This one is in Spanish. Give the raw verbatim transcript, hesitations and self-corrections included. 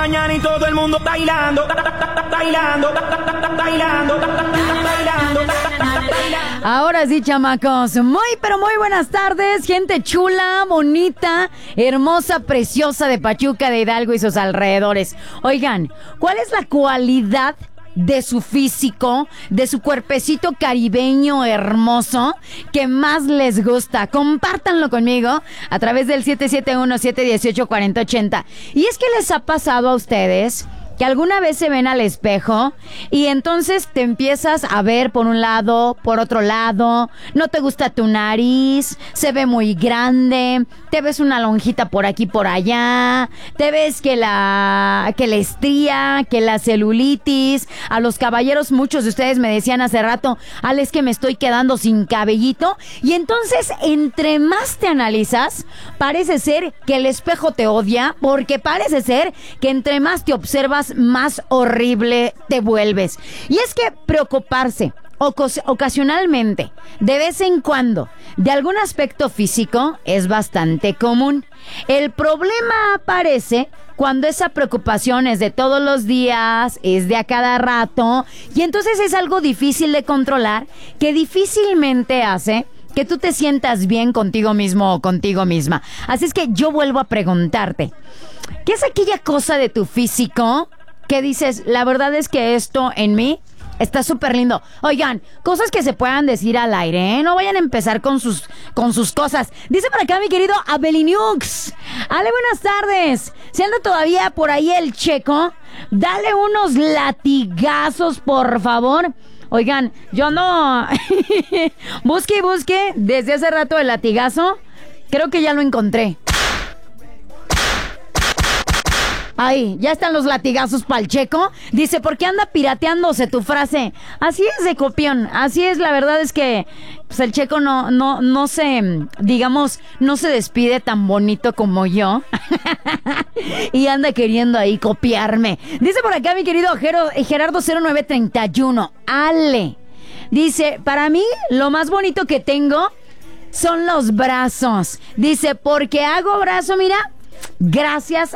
mañana y todo el mundo bailando, bailando, bailando, bailando. Ahora sí, chamacos, muy pero muy buenas tardes, gente chula, bonita, hermosa, preciosa de Pachuca, de Hidalgo y sus alrededores. Oigan, ¿cuál es la cualidad de su físico, de su cuerpecito caribeño hermoso que más les gusta? Compártanlo conmigo a través del siete siete uno, siete uno ocho, cuatro cero ocho cero. Y es que les ha pasado a ustedes que alguna vez se ven al espejo y entonces te empiezas a ver por un lado, por otro lado, no te gusta tu nariz, se ve muy grande, te ves una lonjita por aquí por allá, te ves que la que la estría, que la celulitis. A los caballeros, muchos de ustedes me decían hace rato, Ale, es que me estoy quedando sin cabellito. Y entonces, entre más te analizas, parece ser que el espejo te odia, porque parece ser que entre más te observas, más horrible te vuelves. Y es que preocuparse ocos- ocasionalmente, de vez en cuando, de algún aspecto físico es bastante común. El problema aparece cuando esa preocupación es de todos los días, es de a cada rato, y entonces es algo difícil de controlar, que difícilmente hace que tú te sientas bien contigo mismo o contigo misma. Así es que yo vuelvo a preguntarte, ¿qué es aquella cosa de tu físico que dices, la verdad es que esto en mí está súper lindo? Oigan, cosas que se puedan decir al aire, ¿eh? No vayan a empezar con sus, con sus cosas. Dice por acá mi querido Abeliniux. Ale, buenas tardes. Si anda todavía por ahí el Checo, dale unos latigazos, por favor. Oigan, yo no... busque y busque desde hace rato el latigazo. Creo que ya lo encontré. Ahí, ya están los latigazos pa'l Checo. Dice, ¿por qué anda pirateándose tu frase? Así es, de copión. Así es, la verdad es que pues, el Checo no, no, no se, digamos, no se despide tan bonito como yo. Y anda queriendo ahí copiarme. Dice por acá mi querido Gero- Gerardo cero nueve treinta y uno. Ale. Dice, para mí, lo más bonito que tengo son los brazos. Dice, porque hago brazo, mira, gracias